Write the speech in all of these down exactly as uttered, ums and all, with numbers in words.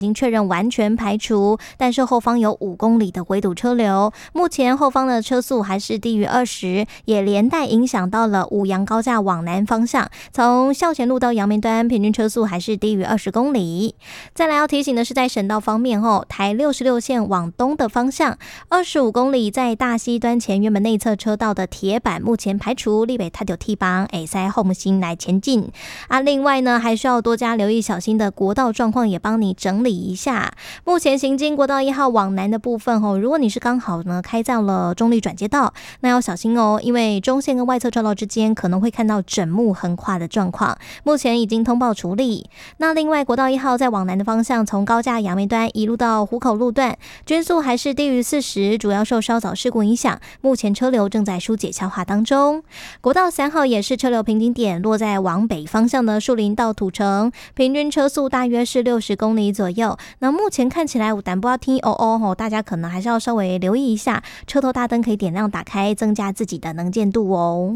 已经确认完全排除，但是后方有五公里的围堵车流，目前后方的车速还是低于二十，也连带影响到了五杨高架往南方向，从孝贤路到阳明端平均车速还是低于二十公里。再来要提醒的是，在省道方面后，台六十六线往东的方向二十五公里，在大溪端前原本内侧车道的铁板目前排除，立北它有替帮哎塞后木星来前进啊。另外呢，还需要多加留意小心的国道状况，也帮你整理一下。目前行经国道一号往南的部分哦，如果你是刚好呢开到了中立转接道，那要小心哦，因为中线跟外侧车道之间可能会看到整木横跨的状况，目前已经通报处理。那另外国道一号在往南的方向，从高架阳明端一路到湖口路段，均速还是低于四十，主要受稍早事故影响，目前车流正在疏解消化当中。国道三号也是车流瓶颈点落在往北方向的树林到土城，平均车速大约是六十公里左右。那目前看起来有淡薄天哦哦，大家可能还是要稍微留意一下，车头大灯可以点亮打开，增加自己的能见度哦。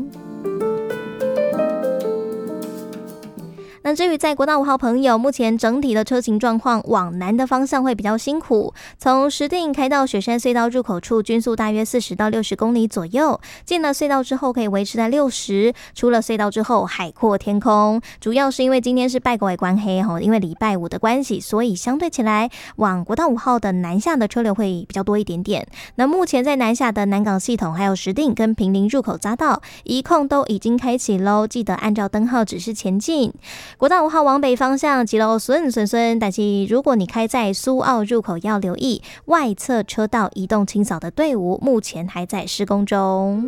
那至于在国道五号朋友，目前整体的车行状况，往南的方向会比较辛苦，从石碇开到雪山隧道入口处，均速大约四十到六十公里左右，进了隧道之后可以维持在六十，出了隧道之后海阔天空。主要是因为今天是拜鬼关黑，因为礼拜五的关系，所以相对起来往国道五号的南下的车流会比较多一点点。那目前在南下的南港系统还有石碇跟坪林入口匝道一控都已经开启咯，记得按照灯号指示前进。国道五号往北方向骑楼顺顺顺，但是如果你开在苏澳入口，要留意外侧车道移动清扫的队伍，目前还在施工中。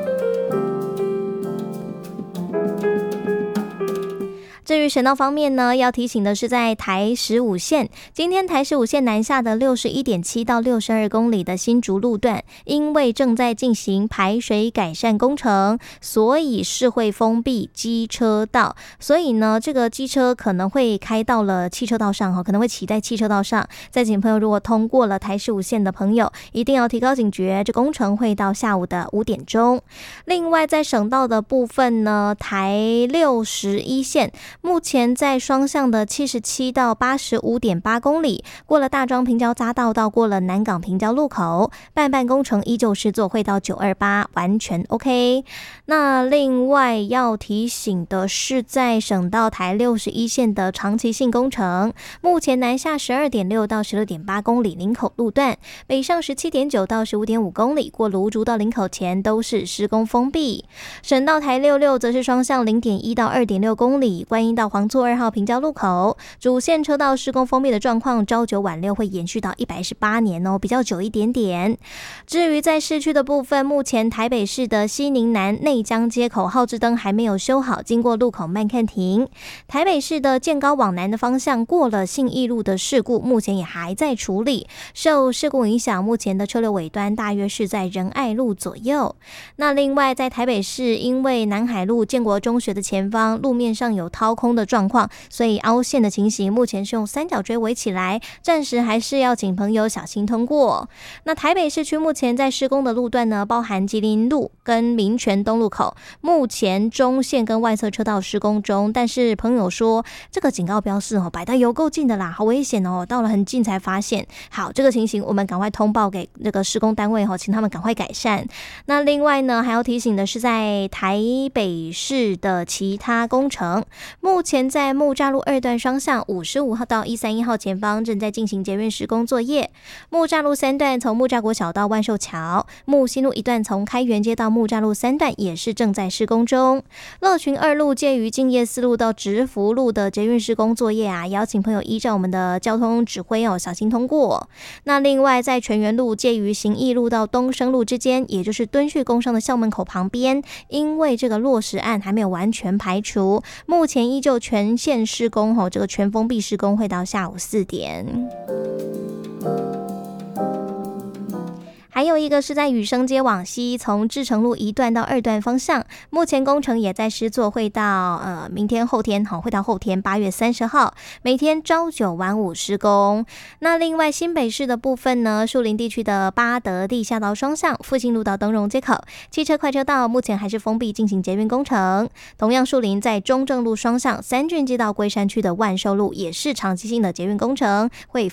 至于省道方面呢，要提醒的是在台十五线，今天台十五线南下的 六十一点七 到六十二公里的新竹路段，因为正在进行排水改善工程，所以是会封闭机车道，所以呢这个机车可能会开到了汽车道上，可能会骑在汽车道上。在请朋友如果通过了台十五线的朋友，一定要提高警觉，这工程会到下午的五点钟。另外在省道的部分呢，台六十一线目前在双向的七十七到八十五点八公里，过了大庄平交匝道到过了南港平交路口，办办工程依旧是做会到九二八，完全 OK。 那另外要提醒的是，在省道台六十一线的长期性工程，目前南下 十二点六 到 十六点八公里林口路段，北上 十七点九 到 十五点五公里，过芦竹到林口前都是施工封闭。省道台六六则是双向 零点一 到 二点六公里，观音到黄厝二号平交路口，主线车道施工封闭的状况，朝九晚六会延续到一百一十八年哦，比较久一点点。至于在市区的部分，目前台北市的西宁南内江街口号志灯还没有修好，经过路口慢看停。台北市的建高往南的方向，过了信义路的事故，目前也还在处理，受事故影响，目前的车流尾端大约是在仁爱路左右。那另外在台北市，因为南海路建国中学的前方路面上有掏空的状况，所以凹陷的情形目前是用三角锥围起来，暂时还是要请朋友小心通过。那台北市区目前在施工的路段呢，包含吉林路跟民权东路口，目前中线跟外侧车道施工中，但是朋友说这个警告标示哦摆得有够近的啦，好危险哦，到了很近才发现。好，这个情形我们赶快通报给这个施工单位哦，请他们赶快改善。那另外呢，还要提醒的是，在台北市的其他工程，目前在木栅路二段双向五十五号到一三一号前方正在进行捷运施工作业。木栅路三段从木栅国小到万寿桥，木新路一段从开元街到木栅路三段也是正在施工中。乐群二路介于敬业四路到直福路的捷运施工作业啊，邀请朋友依照我们的交通指挥哦，小心通过。那另外在全园路介于行义路到东升路之间，也就是敦叙工商的校门口旁边，因为这个落石案还没有完全排除，目前依旧全线施工哦，这个全封闭施工会到下午四点。还还有一个是在羽生街往西，从志诚路一段到二段方向，目前工程也在施作，会到呃明天后天好，会到后天八月三十号，每天朝九晚五施工。那另外新北市的部分呢，树林地区的八德地下道双向、复兴路到登荣街口汽车快车道目前还是封闭进行捷运工程。同样树林在中正路双向三郡街到龟山区的万寿路也是长期性的捷运工程，会